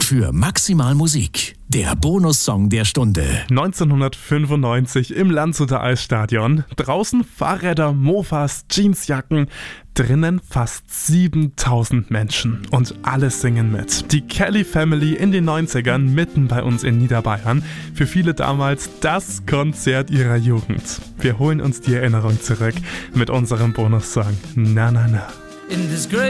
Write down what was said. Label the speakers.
Speaker 1: für Maximal Musik. Der Bonussong der Stunde.
Speaker 2: 1995 im Landshuter Eisstadion. Draußen Fahrräder, Mofas, Jeansjacken. Drinnen fast 7000 Menschen. Und alle singen mit. Die Kelly Family in den 90ern mitten bei uns in Niederbayern. Für viele damals das Konzert ihrer Jugend. Wir holen uns die Erinnerung zurück mit unserem Bonussong Na Na Na.